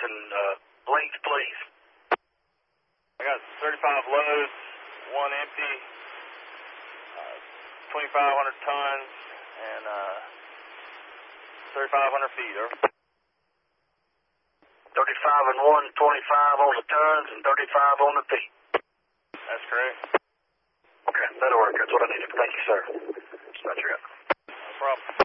and length, please. I got 35 loads, 1 empty, 2,500 tons, and 3,500 feet. 35 and 1, 25 on the tons and 35 on the feet. That's correct. Okay, that'll work. That's what I needed. Thank you, sir. That's about your No problem.